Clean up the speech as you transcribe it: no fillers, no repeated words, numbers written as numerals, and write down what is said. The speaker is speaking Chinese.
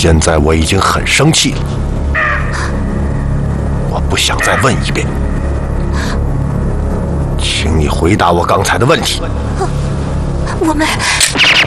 现在我已经很生气了，我不想再问一遍，请你回答我刚才的问题。 我们